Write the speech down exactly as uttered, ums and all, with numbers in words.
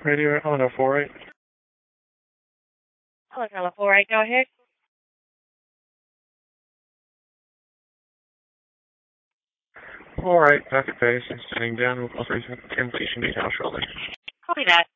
Radio Hello four eight. Hello, Hello four eight, go ahead. Four eight, packet base is sitting down with operation completion details shortly. Copy that.